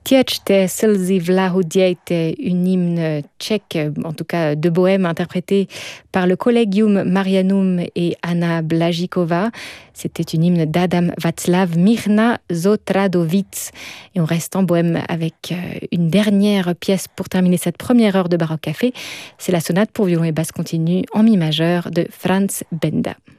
Tiečte slzy vlahu diejte, une hymne tchèque, en tout cas de Bohème, interprété par le Collegium Marianum et Anna Blažíková. C'était une hymne d'Adam Václav Mírna Zotradovic. Et on reste en Bohème avec une dernière pièce pour terminer cette première heure de Baroque Café. C'est la sonate pour violon et basse continue en mi majeur de Franz Benda.